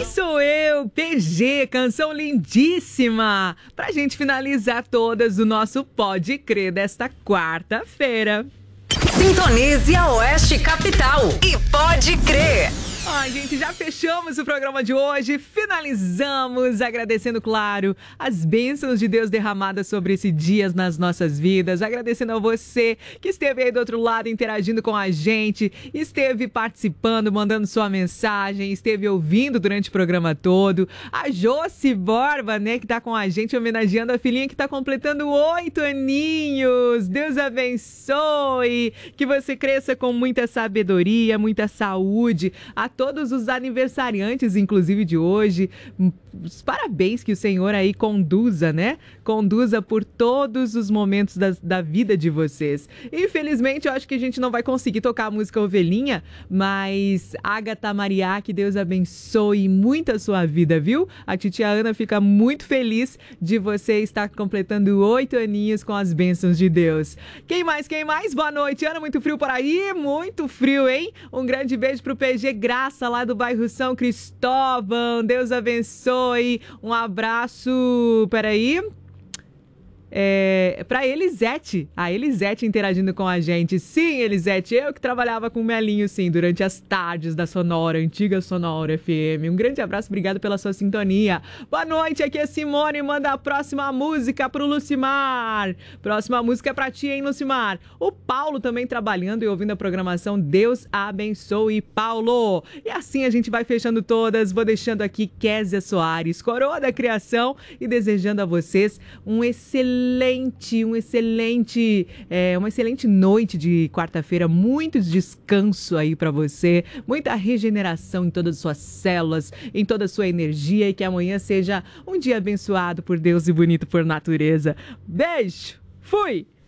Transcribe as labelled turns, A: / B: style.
A: Quem sou eu? PG, canção lindíssima! Pra gente finalizar todas o nosso Pode Crer desta quarta-feira.
B: Sintonize a Oeste Capital e Pode Crer.
A: Ai, gente, já fechamos o programa de hoje, finalizamos agradecendo, claro, as bênçãos de Deus derramadas sobre esse dia nas nossas vidas, agradecendo a você que esteve aí do outro lado interagindo com a gente, esteve participando, mandando sua mensagem, esteve ouvindo durante o programa todo, a Josi Borba, né, que tá com a gente homenageando a filhinha que tá completando 8 aninhos, Deus abençoe, que você cresça com muita sabedoria, muita saúde, a todos os aniversariantes, inclusive de hoje, os parabéns que o Senhor aí conduza, né? Conduza por todos os momentos da vida de vocês. Infelizmente, eu acho que a gente não vai conseguir tocar a música Ovelhinha, mas Agatha Mariá, que Deus abençoe muito a sua vida, viu? A titia Ana fica muito feliz de você estar completando 8 aninhos com as bênçãos de Deus. Quem mais? Quem mais? Boa noite, Ana. Muito frio por aí? Muito frio, hein? Um grande beijo pro PG Graça, lá do bairro São Cristóvão. Deus abençoe. Um abraço. Peraí. Pra Elisete, a Elisete interagindo com a gente. Sim, Elisete, eu que trabalhava com o Melinho, sim, durante as tardes da Sonora, antiga Sonora FM. Um grande abraço, obrigado pela sua sintonia. Boa noite, aqui é Simone, manda a próxima música pro Lucimar. Próxima música é pra ti, hein, Lucimar? O Paulo também trabalhando e ouvindo a programação. Deus abençoe, Paulo. E assim a gente vai fechando todas, vou deixando aqui Kézia Soares, coroa da criação, e desejando a vocês uma excelente noite de quarta-feira, muito descanso aí pra você, muita regeneração em todas as suas células, em toda a sua energia, e que amanhã seja um dia abençoado por Deus e bonito por natureza. Beijo, fui!